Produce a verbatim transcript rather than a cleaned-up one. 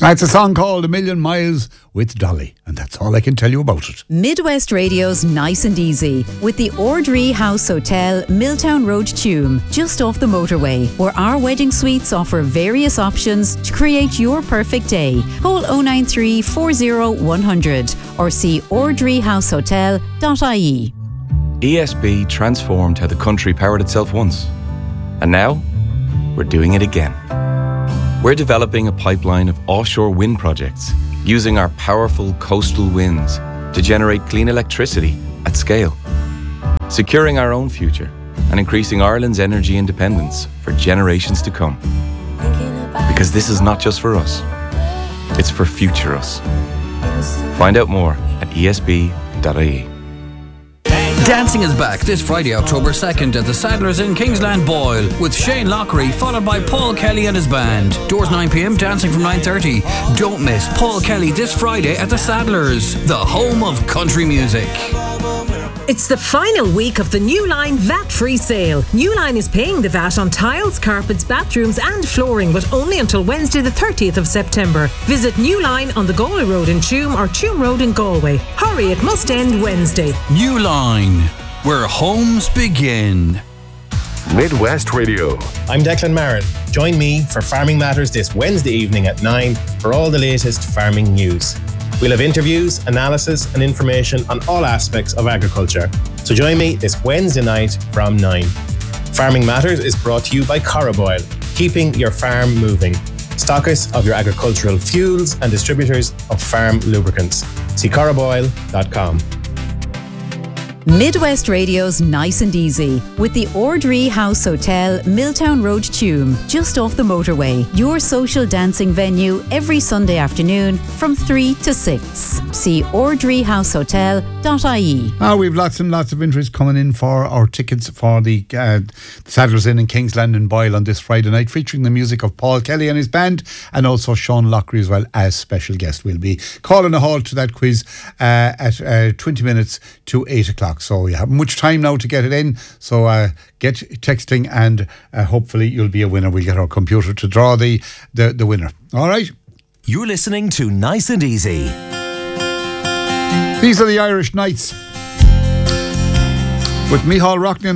That's a song called A Million Miles with Dolly, and that's all I can tell you about it. Midwest Radio's Nice and Easy with the Ordree House Hotel, Milltown Road, Tuam, just off the motorway, where our wedding suites offer various options to create your perfect day. Call oh nine three, four oh, one hundred or see ordree house hotel dot I E. E S B transformed how the country powered itself once, and now we're doing it again. We're developing a pipeline of offshore wind projects using our powerful coastal winds to generate clean electricity at scale, securing our own future and increasing Ireland's energy independence for generations to come. Because this is not just for us, it's for future us. Find out more at E S B dot I E. Dancing is back this Friday, October second at the Saddlers in Kingsland, Boyle, with Shane Lockery, followed by Paul Kelly and his band. Doors nine p.m, dancing from nine thirty. Don't miss Paul Kelly this Friday at the Saddlers, the home of country music. It's the final week of the New Line V A T-free sale. New Line is paying the V A T on tiles, carpets, bathrooms and flooring, but only until Wednesday the thirtieth of September. Visit New Line on the Galway Road in Tuam or Tuam Road in Galway. Hurry, it must end Wednesday. New Line, where homes begin. Midwest Radio. I'm Declan Marin. Join me for Farming Matters this Wednesday evening at nine for all the latest farming news. We'll have interviews, analysis and information on all aspects of agriculture. So join me this Wednesday night from nine. Farming Matters is brought to you by Coroboil, keeping your farm moving. Stockists of your agricultural fuels and distributors of farm lubricants. See coroboil dot com. Midwest Radio's Nice and Easy with the Ordree House Hotel, Milltown Road, Tuam, just off the motorway. Your social dancing venue every Sunday afternoon from three to six. See ordree house hotel dot I E. Ah, we've lots and lots of interest coming in for our tickets for the uh, Saddlers Inn in Kingsland and Boyle on this Friday night, featuring the music of Paul Kelly and his band, and also Sean Lockery as well as special guest. We'll be calling a halt to that quiz uh, at uh, twenty minutes to eight o'clock. So you have much time now to get it in. So uh, get texting and uh, hopefully you'll be a winner. We'll get our computer to draw the, the, the winner. All right? You're listening to Nice and Easy. These are the Irish Knights with Micheál Rockne.